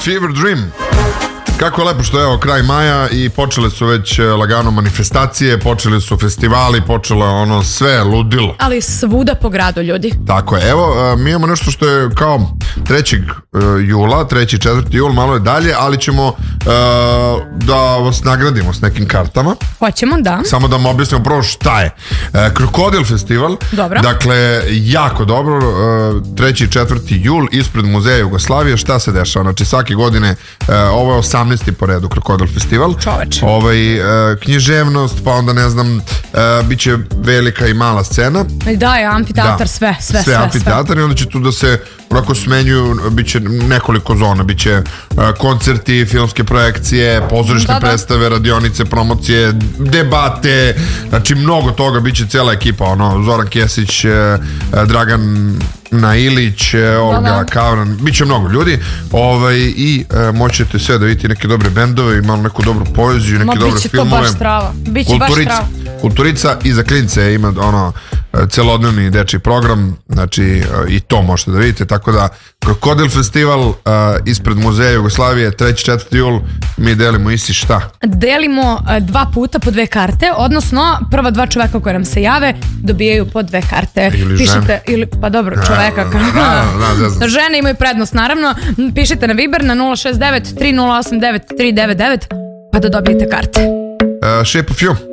Fever Dream. Kako je lepo što je evo kraj maja i počele su već lagano manifestacije, počeli su festivali, počelo je ono sve ludilo. Ali svuda po gradu, ljudi. Tako je, evo mi imamo nešto što je kao 3. jula, 3. i 4. jul, malo je dalje, ali ćemo da vas nagradimo s nekim kartama. Hoćemo, da. Samo da vam objasnimo prvo šta je. Krokodil festival. Dobro. Dakle, jako dobro, 3. i 4. jul ispred Muzeja Jugoslavije. Šta se dešava? Znači, svake godine, ovo je 18. po redu Krokodil festival. Čoveč. Književnost, pa onda ne znam, bit će velika i mala scena. Da, je amfiteatar, sve. Amfiteatar i onda će tu da se onako smenjuju, bit će nekoliko zona, bit će koncerti, filmske projekcije, pozorišne predstave, radionice, promocije, debate, znači mnogo toga, bit će cijela ekipa, Zoran Kesić, Dragan Ilić, Olga Kavran, bit će mnogo ljudi i moćete sve da vidite neke dobre bendove, imamo neku dobru poeziju, neke dobre filmove. Biće baš strava. Kulturica i za klince ima celodnevni dečji program, znači i to možete da vidite, tako da Krokodil festival ispred Muzeja Jugoslavije 3. 4. jul, mi delimo isti šta? Delimo 2 puta po 2 karte, odnosno prva 2 čoveka koje nam se jave dobijaju po 2 karte. Ili pišite, pa dobro, čoveka. Žene imaju prednost, naravno. Pišite na Viber na 069 3089 399 pa da dobijete karte. Shape of You.